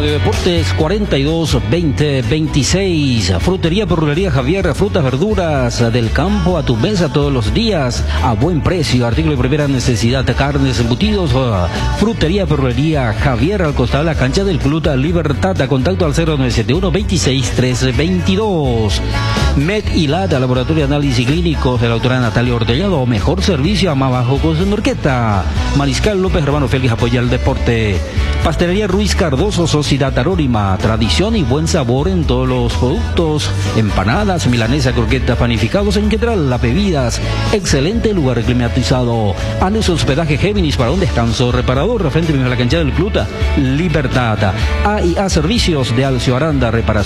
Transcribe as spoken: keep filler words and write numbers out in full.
Radio Deportes cuarenta y dos veinte veintiséis. Frutería Perrulería Javier, frutas, verduras del campo a tu mesa todos los días a buen precio. Artículo de primera necesidad, carnes, embutidos. Frutería Perrulería Javier, al costado de la cancha del Club Libertad. A contacto al cero nueve siete uno, veintiséis, trece, veintidós. Med y Lata, Laboratorio de Análisis Clínicos de la doctora Natalia Ortellado. Mejor servicio a más bajo con su Norqueta. Mariscal López, hermano Félix, apoya el deporte. Pastelería Ruiz Cardoso, Sociedad Anónima, tradición y buen sabor en todos los productos, empanadas, milanesa, croquetas, panificados en general, las bebidas, excelente lugar climatizado. Andes hospedaje Géminis para un descanso reparador, frente a la cancha del Club Libertad. A y A Servicios de Alcio Aranda, reparación